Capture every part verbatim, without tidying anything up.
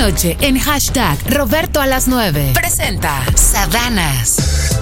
noche en hashtag Roberto a las nueve. Presenta Sadanas.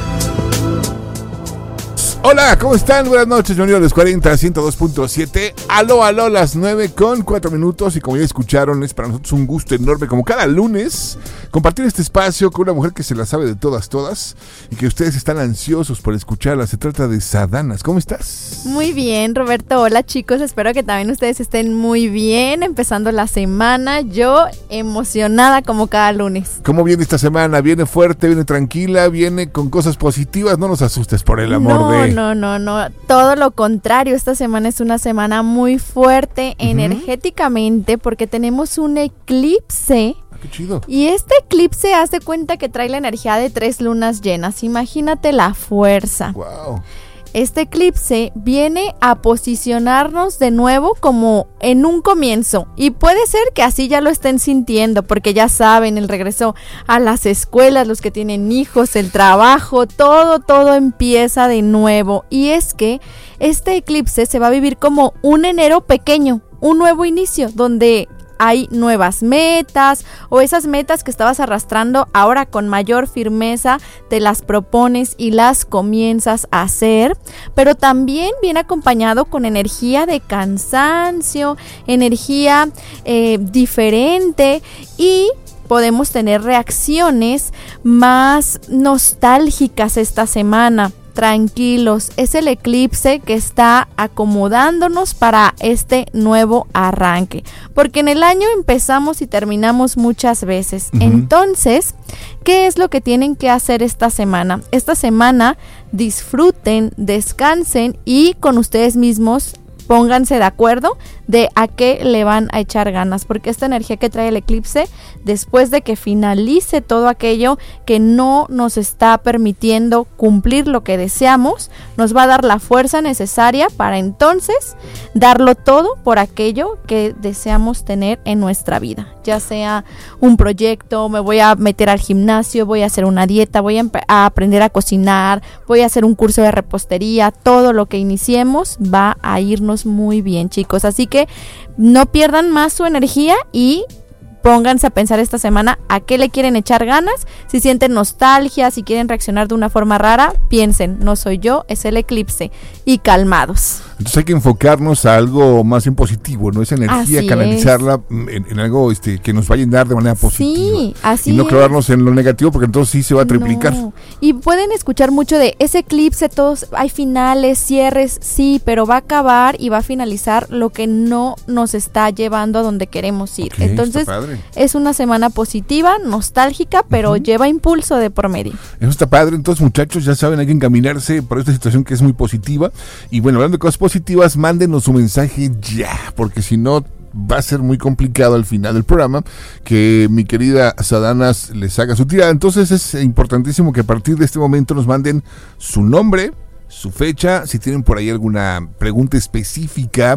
Hola, ¿cómo están? Buenas noches, bienvenidos a los cuarenta, ciento dos punto siete. Aló, aló, las nueve con cuatro minutos. Y como ya escucharon, es para nosotros un gusto enorme, como cada lunes, compartir este espacio con una mujer que se la sabe de todas, todas. Y que ustedes están ansiosos por escucharla. Se trata de Sadanas. ¿Cómo estás? Muy bien, Roberto. Hola, chicos. Espero que también ustedes estén muy bien. Empezando la semana. Yo emocionada como cada lunes. ¿Cómo viene esta semana? ¿Viene fuerte? ¿Viene tranquila? ¿Viene con cosas positivas? No nos asustes, por el amor no, de... No, no, no, todo lo contrario. Esta semana es una semana muy fuerte uh-huh. energéticamente porque tenemos un eclipse. Ah, qué chido. Y este eclipse hace cuenta que trae la energía de tres lunas llenas. Imagínate la fuerza. Wow. Este eclipse viene a posicionarnos de nuevo como en un comienzo y puede ser que así ya lo estén sintiendo porque ya saben, el regreso a las escuelas, los que tienen hijos, el trabajo, todo, todo empieza de nuevo. Y es que este eclipse se va a vivir como un enero pequeño, un nuevo inicio donde hay nuevas metas o esas metas que estabas arrastrando ahora con mayor firmeza te las propones y las comienzas a hacer, pero también viene acompañado con energía de cansancio, energía eh, diferente y podemos tener reacciones más nostálgicas esta semana. Tranquilos, es el eclipse que está acomodándonos para este nuevo arranque, porque en el año empezamos y terminamos muchas veces. Uh-huh. Entonces, ¿qué es lo que tienen que hacer esta semana? Esta semana disfruten, descansen y con ustedes mismos pónganse de acuerdo de a qué le van a echar ganas, porque esta energía que trae el eclipse, después de que finalice todo aquello que no nos está permitiendo cumplir lo que deseamos, nos va a dar la fuerza necesaria para entonces darlo todo por aquello que deseamos tener en nuestra vida, ya sea un proyecto, me voy a meter al gimnasio, voy a hacer una dieta, voy a, empe- a aprender a cocinar, voy a hacer un curso de repostería, todo lo que iniciemos va a irnos muy bien, chicos, así que no pierdan más su energía y pónganse a pensar esta semana a qué le quieren echar ganas. Si sienten nostalgia, si quieren reaccionar de una forma rara, piensen, no soy yo, es el eclipse, y calmados. Entonces hay que enfocarnos a algo más en positivo, ¿no? Esa energía, así canalizarla en, en algo este, que nos va a llenar de manera positiva. Sí, así y no es. clavarnos en lo negativo, porque entonces sí se va a triplicar. No. Y pueden escuchar mucho de ese eclipse, todos hay finales, cierres, sí, pero va a acabar y va a finalizar lo que no nos está llevando a donde queremos ir. Okay, entonces es una semana positiva, nostálgica, pero uh-huh. lleva impulso de por medio. Eso está padre. Entonces, muchachos, ya saben, hay que encaminarse por esta situación que es muy positiva. Y bueno, hablando de cosas positivas, mándenos su mensaje ya, porque si no va a ser muy complicado al final del programa que mi querida Sadanas les haga su tirada. Entonces es importantísimo que a partir de este momento nos manden su nombre, su fecha, si tienen por ahí alguna pregunta específica.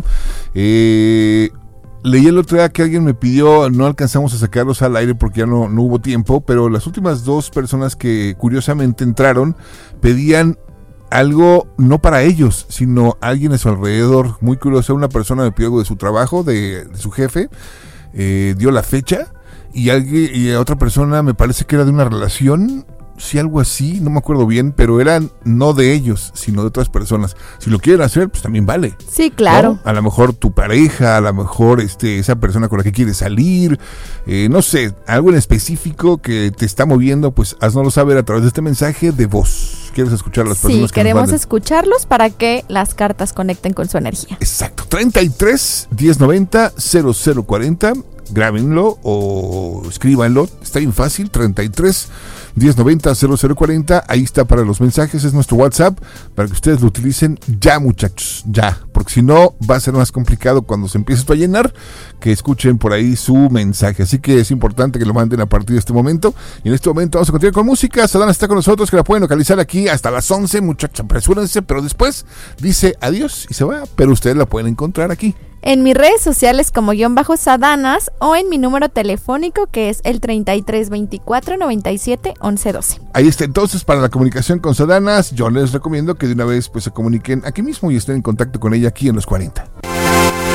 Eh... Leí el otro día que alguien me pidió, no alcanzamos a sacarlos al aire porque ya no, no hubo tiempo, pero las últimas dos personas que curiosamente entraron pedían algo no para ellos, sino alguien a su alrededor. Muy curioso, una persona me pidió algo de su trabajo, de, de su jefe, eh, dio la fecha y, alguien, y otra persona me parece que era de una relación. Sí, algo así, no me acuerdo bien, pero eran no de ellos, sino de otras personas. Si lo quieren hacer, pues también vale. Sí, claro. ¿No? A lo mejor tu pareja, a lo mejor este, esa persona con la que quieres salir, eh, no sé, algo en específico que te está moviendo, pues haznoslo saber a través de este mensaje de voz. ¿Quieres escuchar a las personas sí, que queremos nos manden? escucharlos para que las cartas conecten con su energía. Exacto, treinta y tres, diez noventa, cero cero cuarenta, grábenlo o escríbanlo, está bien fácil, treinta y tres, diez noventa, cero cero cuarenta, ahí está para los mensajes, es nuestro WhatsApp, para que ustedes lo utilicen ya, muchachos, ya, porque si no va a ser más complicado cuando se empiece esto a llenar, que escuchen por ahí su mensaje, así que es importante que lo manden a partir de este momento, y en este momento vamos a continuar con música. Sadanas está con nosotros, que la pueden localizar aquí hasta las once, muchachos, apresúrense, pero después dice adiós y se va, pero ustedes la pueden encontrar aquí en mis redes sociales como guión bajo Sadanas o en mi número telefónico que es el treinta y tres, veinticuatro, noventa y siete, once, doce. Ahí está entonces para la comunicación con Sadanas. Yo les recomiendo que de una vez pues se comuniquen aquí mismo y estén en contacto con ella aquí en los cuarenta.